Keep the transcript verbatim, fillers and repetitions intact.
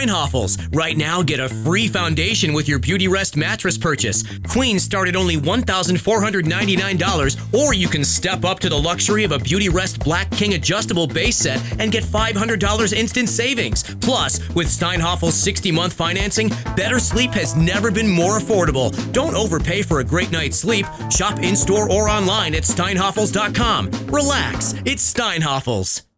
Steinhoffels. Right now, get a free foundation with your Beautyrest mattress purchase. Queens start at only one thousand four hundred ninety-nine dollars, or you can step up to the luxury of a Beautyrest Black King adjustable base set and get five hundred dollars instant savings. Plus, with Steinhoffel's sixty-month financing, better sleep has never been more affordable. Don't overpay for a great night's sleep. Shop in-store or online at steinhoffels dot com. Relax, it's Steinhoffels.